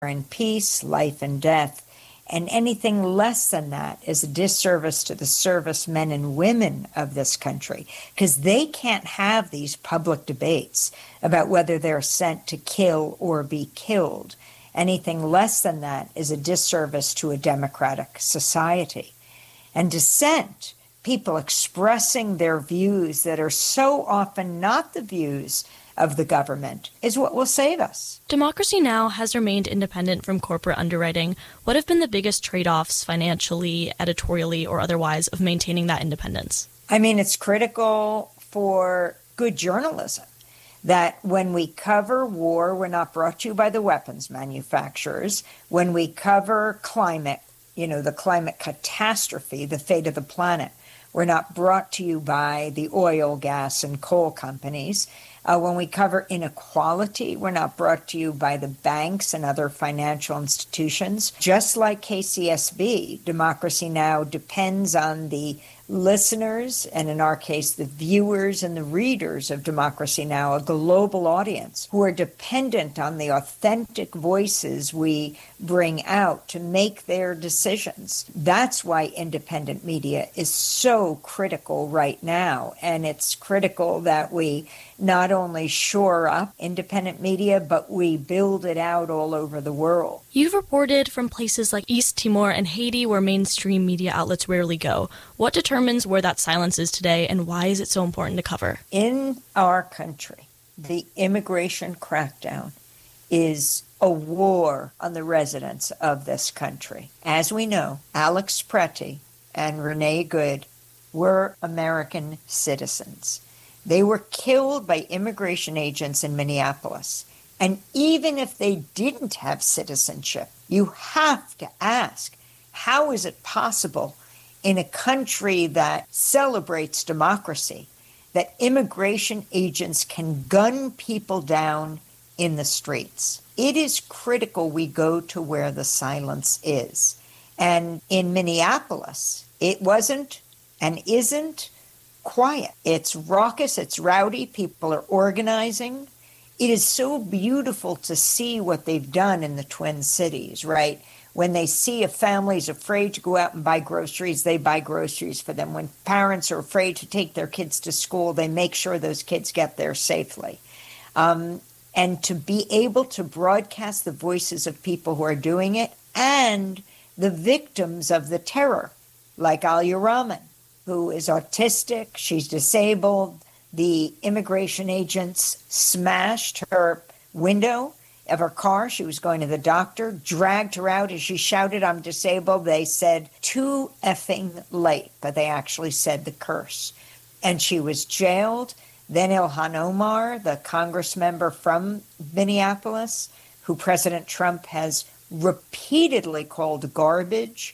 and peace, life and death. And anything less than that is a disservice to the servicemen and women of this country, because they can't have these public debates about whether they're sent to kill or be killed. Anything less than that is a disservice to a democratic society. And dissent, people expressing their views that are so often not the views of the government, is what will save us. Democracy Now! Has remained independent from corporate underwriting. What have been the biggest trade-offs financially, editorially, or otherwise of maintaining that independence? I mean, it's critical for good journalism that when we cover war, we're not brought to you by the weapons manufacturers. When we cover climate, the climate catastrophe, the fate of the planet, we're not brought to you by the oil, gas, and coal companies. When we cover inequality, we're not brought to you by the banks and other financial institutions. Just like KCSB, Democracy Now! Depends on the listeners, and in our case, the viewers and the readers of Democracy Now!, a global audience who are dependent on the authentic voices we bring out to make their decisions. That's why independent media is so critical right now. And it's critical that we not only shore up independent media, but we build it out all over the world. You've reported from places like East Timor and Haiti where mainstream media outlets rarely go. What determines where that silence is today, and why is it so important to cover? In our country, the immigration crackdown is a war on the residents of this country. As we know, Alex Preti and Renee Good were American citizens. They were killed by immigration agents in Minneapolis. And even if they didn't have citizenship, you have to ask, how is it possible in a country that celebrates democracy that immigration agents can gun people down in the streets? It is critical we go to where the silence is. And in Minneapolis, it wasn't and isn't quiet. It's raucous, it's rowdy, people are organizing. It is so beautiful to see what they've done in the Twin Cities, right? When they see a family's afraid to go out and buy groceries, they buy groceries for them. When parents are afraid to take their kids to school, they make sure those kids get there safely. And to be able to broadcast the voices of people who are doing it and the victims of the terror, like Alia Rahman, who is autistic, she's disabled. The immigration agents smashed her window of her car. She was going to the doctor, dragged her out as she shouted, "I'm disabled." They said too effing late, but they actually said the curse. And she was jailed. Then Ilhan Omar, the Congress member from Minneapolis, who President Trump has repeatedly called garbage.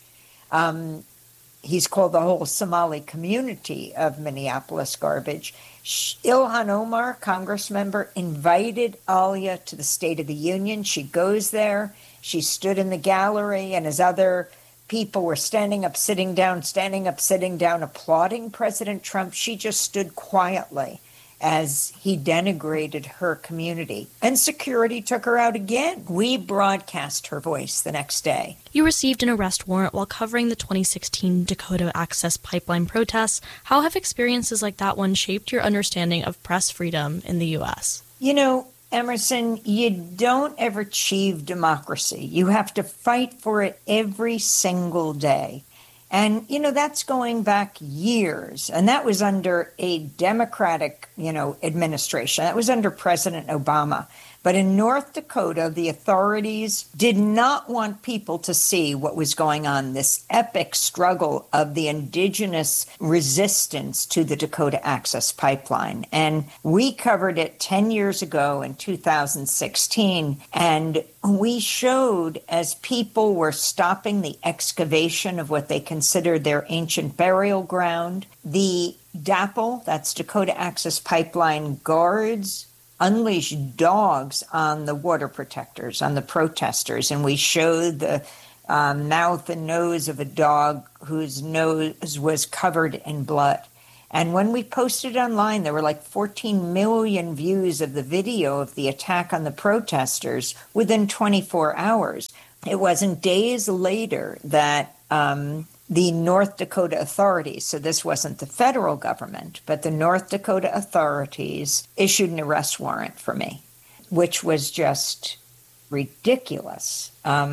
He's called the whole Somali community of Minneapolis garbage. Ilhan Omar, Congress member, invited Alia to the State of the Union. She goes there. She stood in the gallery, and as other people were standing up, sitting down, applauding President Trump, she just stood quietly as he denigrated her community. And security took her out again. We broadcast her voice the next day. You received an arrest warrant while covering the 2016 Dakota Access Pipeline protests. How have experiences like that one shaped your understanding of press freedom in the U.S.? You know, Emerson, you don't ever achieve democracy. You have to fight for it every single day. And, that's going back years. And that was under a Democratic, administration. That was under President Obama. But in North Dakota, the authorities did not want people to see what was going on, this epic struggle of the indigenous resistance to the Dakota Access Pipeline. And we covered it 10 years ago in 2016. And we showed, as people were stopping the excavation of what they considered their ancient burial ground, the DAPL, that's Dakota Access Pipeline guards, unleashed dogs on the water protectors, on the protesters. And we showed the mouth and nose of a dog whose nose was covered in blood. And when we posted online, there were like 14 million views of the video of the attack on the protesters within 24 hours. It wasn't days later that the North Dakota authorities, so this wasn't the federal government, but the North Dakota authorities issued an arrest warrant for me, which was just ridiculous.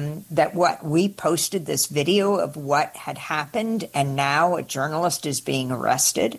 We posted this video of what had happened, and now a journalist is being arrested.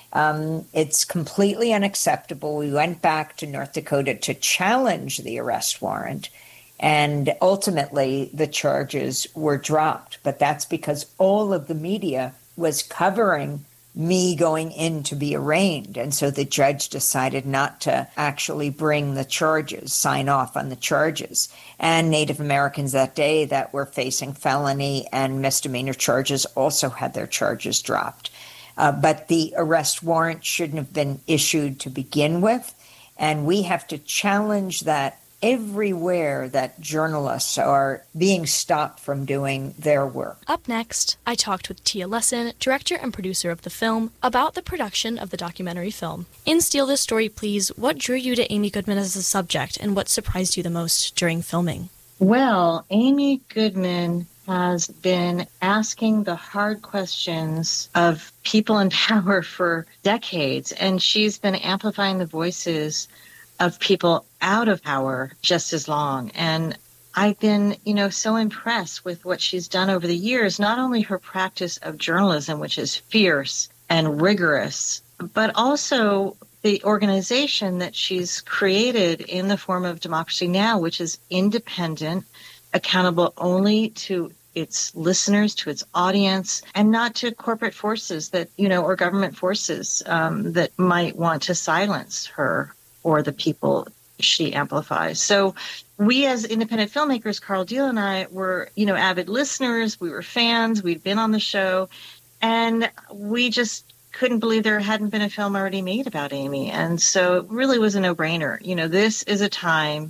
It's completely unacceptable. We went back to North Dakota to challenge the arrest warrant, and ultimately the charges were dropped. But that's because all of the media was covering me going in to be arraigned. And so the judge decided not to actually bring the charges, sign off on the charges. And Native Americans that day that were facing felony and misdemeanor charges also had their charges dropped. But the arrest warrant shouldn't have been issued to begin with. And we have to challenge that everywhere that journalists are being stopped from doing their work. Up next, I talked with Tia Lessin, director and producer of the film, about the production of the documentary film. In Steal This Story, Please, what drew you to Amy Goodman as a subject, and what surprised you the most during filming? Well, Amy Goodman has been asking the hard questions of people in power for decades, and she's been amplifying the voices of people out of power just as long. And I've been, so impressed with what she's done over the years, not only her practice of journalism, which is fierce and rigorous, but also the organization that she's created in the form of Democracy Now!, which is independent, accountable only to its listeners, to its audience, and not to corporate forces that, or government forces that might want to silence her or the people she amplifies. So we as independent filmmakers, Carl Deal and I, were, avid listeners. We were fans. We'd been on the show. And we just couldn't believe there hadn't been a film already made about Amy. And so it really was a no-brainer. This is a time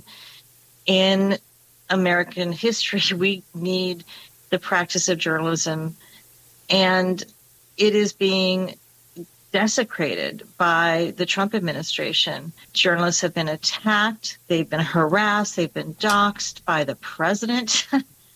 in American history we need the practice of journalism. And it is being desecrated by the Trump administration. Journalists have been attacked, they've been harassed, they've been doxxed by the president.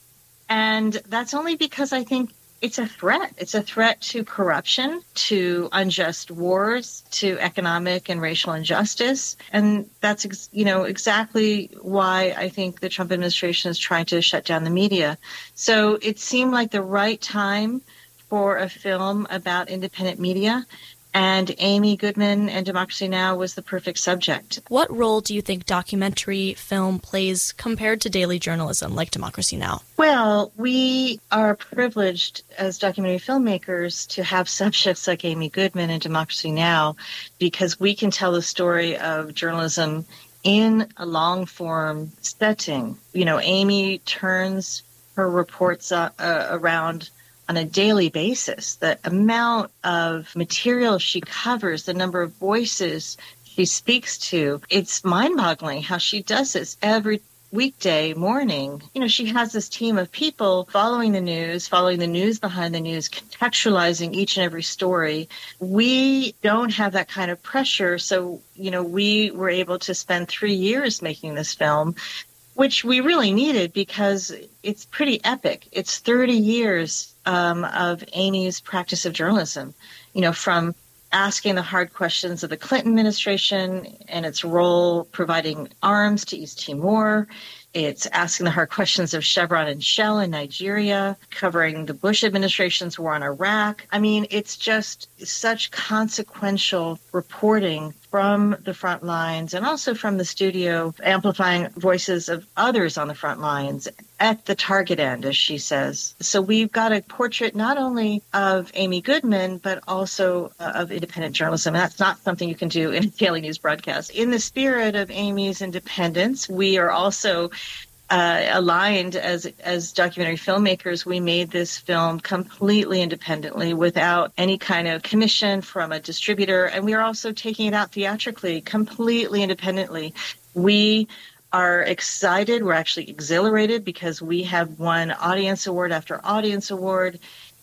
And that's only because I think it's a threat. It's a threat to corruption, to unjust wars, to economic and racial injustice. And that's, exactly why I think the Trump administration is trying to shut down the media. So it seemed like the right time for a film about independent media. And Amy Goodman and Democracy Now! Was the perfect subject. What role do you think documentary film plays compared to daily journalism like Democracy Now! Well, we are privileged as documentary filmmakers to have subjects like Amy Goodman and Democracy Now! Because we can tell the story of journalism in a long-form setting. Amy turns her reports around on a daily basis. The amount of material she covers, the number of voices she speaks to, it's mind-boggling how she does this every weekday morning. She has this team of people following the news behind the news, contextualizing each and every story. We don't have that kind of pressure. So, we were able to spend 3 years making this film, which we really needed because it's pretty epic. It's 30 years of Amy's practice of journalism, from asking the hard questions of the Clinton administration and its role providing arms to East Timor. It's asking the hard questions of Chevron and Shell in Nigeria, covering the Bush administration's war on Iraq. I mean, it's just such consequential reporting from the front lines and also from the studio, amplifying voices of others on the front lines at the target end, as she says. So we've got a portrait not only of Amy Goodman, but also of independent journalism. And that's not something you can do in a daily news broadcast. In the spirit of Amy's independence, we are also aligned as documentary filmmakers. We made this film completely independently without any kind of commission from a distributor. And we are also taking it out theatrically, completely independently. We are excited. We're actually exhilarated because we have won audience award after audience award.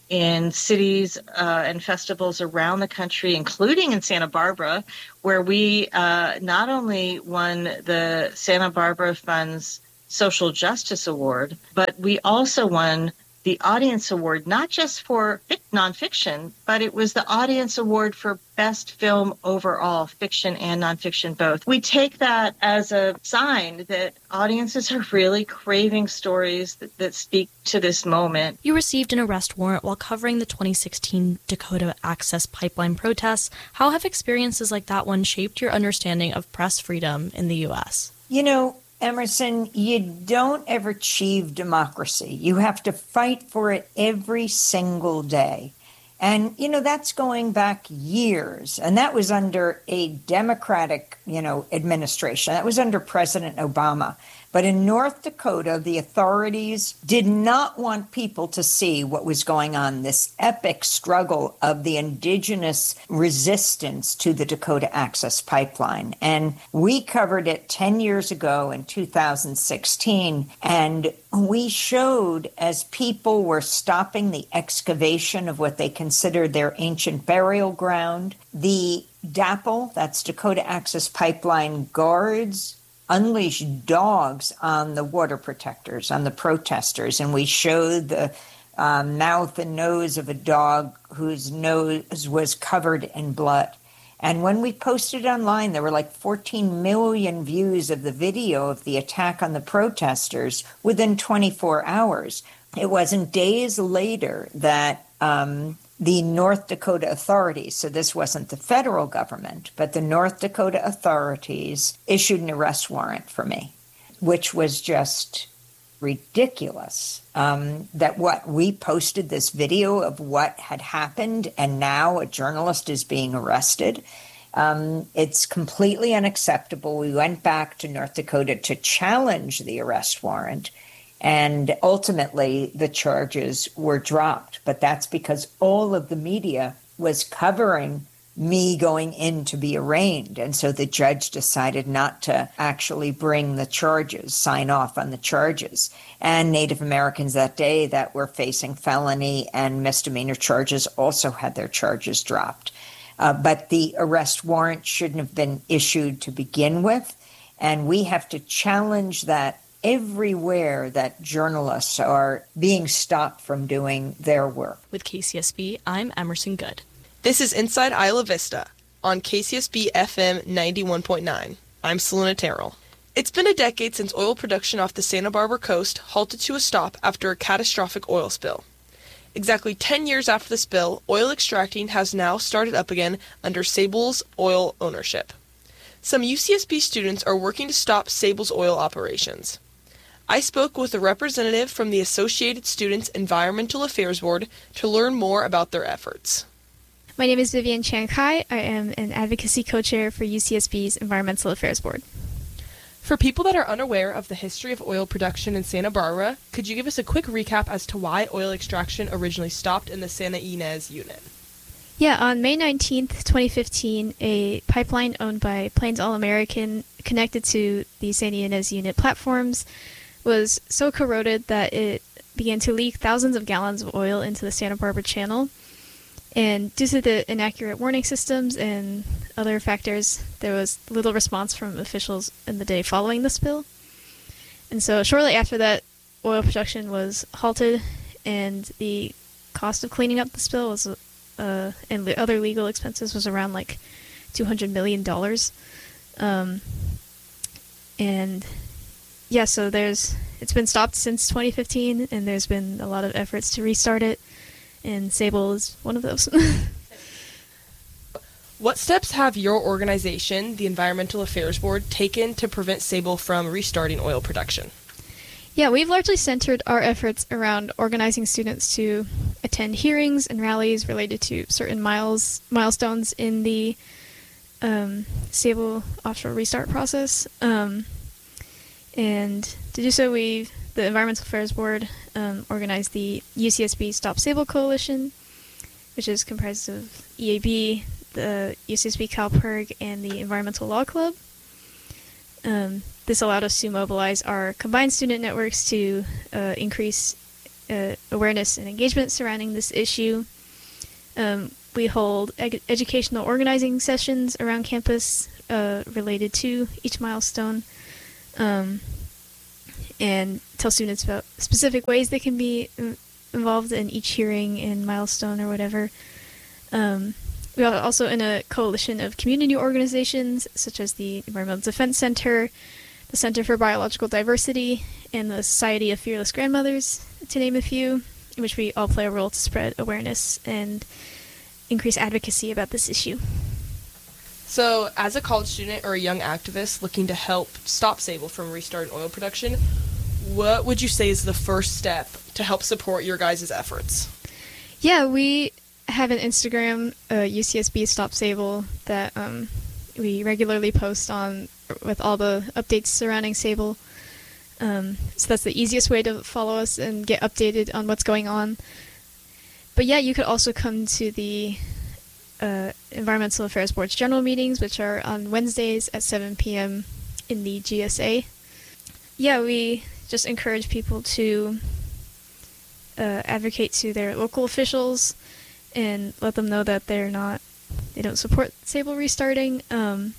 in cities and festivals around the country, including in Santa Barbara, where we not only won the Santa Barbara Fund's Social Justice Award, but we also won the Audience Award, not just for nonfiction, but it was the Audience Award for Best Film overall, fiction and nonfiction both. We take that as a sign that audiences are really craving stories that speak to this moment. You received an arrest warrant while covering the 2016 Dakota Access Pipeline protests. How have experiences like that one shaped your understanding of press freedom in the U.S.? You know, Emerson, you don't ever achieve democracy. You have to fight for it every single day. And, you know, that's going back years. And that was under a Democratic, administration. That was under President Obama. But in North Dakota, the authorities did not want people to see what was going on, this epic struggle of the indigenous resistance to the Dakota Access Pipeline. And we covered it 10 years ago in 2016. And we showed, as people were stopping the excavation of what they considered their ancient burial ground, the DAPL, that's Dakota Access Pipeline guards, unleashed dogs on the water protectors, on the protesters. And we showed the mouth and nose of a dog whose nose was covered in blood. And when we posted online, there were like 14 million views of the video of the attack on the protesters within 24 hours. It wasn't days later that the North Dakota authorities, so this wasn't the federal government, but the North Dakota authorities issued an arrest warrant for me, which was just ridiculous. We posted this video of what had happened, and now a journalist is being arrested. It's completely unacceptable. We went back to North Dakota to challenge the arrest warrant. And ultimately, the charges were dropped. But that's because all of the media was covering me going in to be arraigned. And so the judge decided not to actually bring the charges, sign off on the charges. And Native Americans that day that were facing felony and misdemeanor charges also had their charges dropped. But the arrest warrant shouldn't have been issued to begin with. And we have to challenge that everywhere that journalists are being stopped from doing their work. With KCSB, I'm Emerson Good. This is Inside Isla Vista on KCSB FM 91.9. I'm Selena Terrell. It's been a decade since oil production off the Santa Barbara coast halted to a stop after a catastrophic oil spill. Exactly 10 years after the spill, oil extracting has now started up again under Sable's oil ownership. Some UCSB students are working to stop Sable's oil operations. I spoke with a representative from the Associated Students Environmental Affairs Board to learn more about their efforts. My name is Vivian Chiang Kai. I am an advocacy co-chair for UCSB's Environmental Affairs Board. For people that are unaware of the history of oil production in Santa Barbara, could you give us a quick recap as to why oil extraction originally stopped in the Santa Ynez unit? Yeah, on May 19th, 2015, a pipeline owned by Plains All American connected to the Santa Ynez unit platforms was so corroded that it began to leak thousands of gallons of oil into the Santa Barbara Channel. And due to the inaccurate warning systems and other factors, there was little response from officials in the day following the spill. And so shortly after that, oil production was halted, and the cost of cleaning up the spill was, and the other legal expenses was around like $200 million. And yeah, so it's been stopped since 2015, and there's been a lot of efforts to restart it, and Sable is one of those. What steps have your organization, the Environmental Affairs Board, taken to prevent Sable from restarting oil production? Yeah, we've largely centered our efforts around organizing students to attend hearings and rallies related to certain milestones in the Sable offshore restart process. And to do so, the Environmental Affairs Board organized the UCSB Stop Sable Coalition, which is comprised of EAB, the UCSB CalPIRG, and the Environmental Law Club. This allowed us to mobilize our combined student networks to increase awareness and engagement surrounding this issue. We hold educational organizing sessions around campus related to each milestone, and tell students about specific ways they can be involved in each hearing and milestone or whatever. We are also in a coalition of community organizations such as the Environmental Defense Center, the Center for Biological Diversity, and the Society of Fearless Grandmothers, to name a few, in which we all play a role to spread awareness and increase advocacy about this issue. So, as a college student or a young activist looking to help stop Sable from restarting oil production, what would you say is the first step to help support your guys' efforts? Yeah, we have an Instagram, UCSB Stop Sable, that we regularly post on with all the updates surrounding Sable. So that's the easiest way to follow us and get updated on what's going on. But yeah, you could also come to the Environmental Affairs Board's general meetings, which are on Wednesdays at 7 p.m. in the GSA. Yeah, we just encourage people to advocate to their local officials and let them know that they don't support Sable restarting, and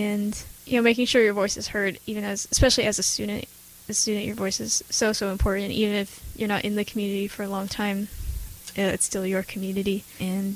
making sure your voice is heard, especially as a student. Your voice is so important. Even if you're not in the community for a long time, it's still your community. And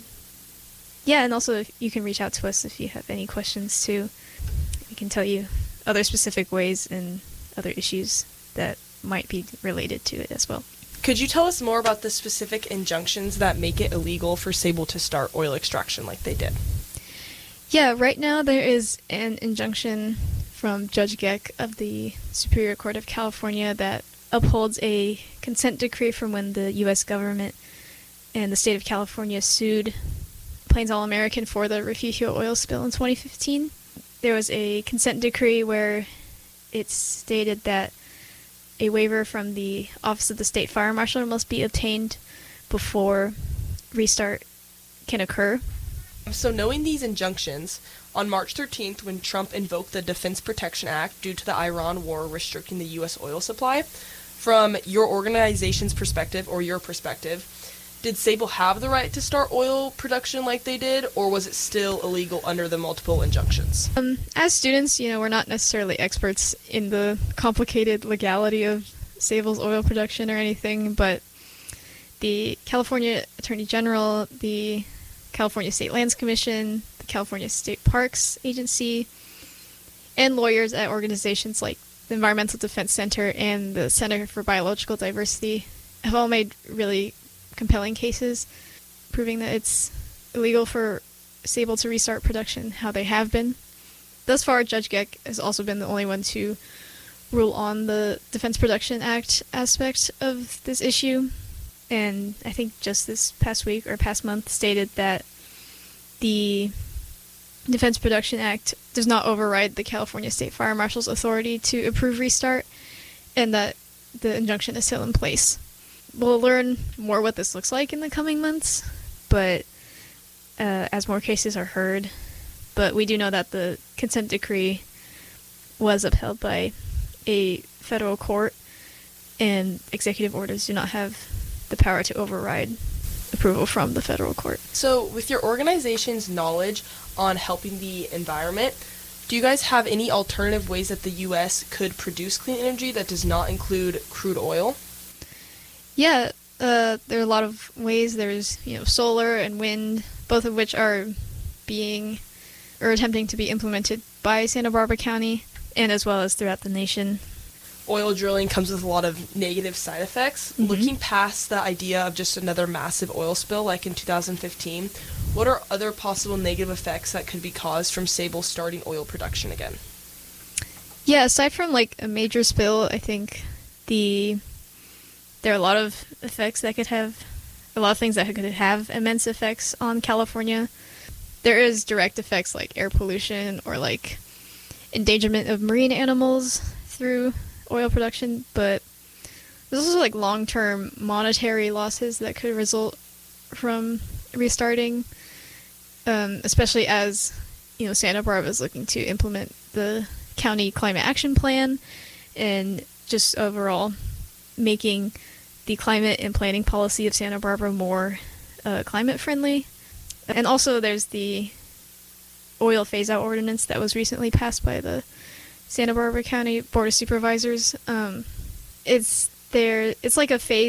also if you can reach out to us if you have any questions too. We can tell you other specific ways and other issues that might be related to it as well. Could you tell us more about the specific injunctions that make it illegal for Sable to start oil extraction like they did? Yeah, right now there is an injunction from Judge Geck of the Superior Court of California that upholds a consent decree from when the U.S. government and the state of California sued Plains All American for the Refugio oil spill in 2015. There was a consent decree where it stated that a waiver from the Office of the State Fire Marshal must be obtained before restart can occur. So knowing these injunctions, on March 13th, when Trump invoked the Defense Production Act due to the Iran war restricting the U.S. oil supply, from your organization's perspective, or your perspective, did Sable have the right to start oil production like they did, or was it still illegal under the multiple injunctions? As students, we're not necessarily experts in the complicated legality of Sable's oil production or anything, but the California Attorney General, the California State Lands Commission, the California State Parks Agency, and lawyers at organizations like the Environmental Defense Center and the Center for Biological Diversity have all made really compelling cases proving that it's illegal for Sable to restart production how they have been. Thus far, Judge Geck has also been the only one to rule on the Defense Production Act aspect of this issue, and I think just this past week or past month stated that the Defense Production Act does not override the California State Fire Marshal's authority to approve restart, and that the injunction is still in place. We'll learn more what this looks like in the coming months, but as more cases are heard. But we do know that the consent decree was upheld by a federal court, and executive orders do not have the power to override approval from the federal court. So with your organization's knowledge on helping the environment, do you guys have any alternative ways that the U.S. could produce clean energy that does not include crude oil? Yeah, there are a lot of ways. There's, solar and wind, both of which are attempting to be implemented by Santa Barbara County, and as well as throughout the nation. Oil drilling comes with a lot of negative side effects. Mm-hmm. Looking past the idea of just another massive oil spill like in 2015, what are other possible negative effects that could be caused from Sable starting oil production again? Yeah, aside from a major spill, I think there are a lot of effects that could have, a lot of things that could have immense effects on California. There is direct effects like air pollution or endangerment of marine animals through oil production, but there's also long-term monetary losses that could result from restarting, especially as Santa Barbara is looking to implement the county climate action plan and just overall making the climate and planning policy of Santa Barbara more climate friendly. And also there's the oil phase-out ordinance that was recently passed by the Santa Barbara County Board of Supervisors. It's like a phase